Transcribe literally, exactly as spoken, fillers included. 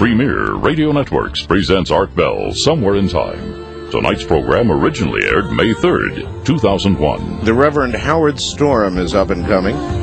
Premier Radio Networks presents Art Bell, Somewhere in Time. Tonight's program originally aired May third, two thousand one. The Reverend Howard Storm is up and coming.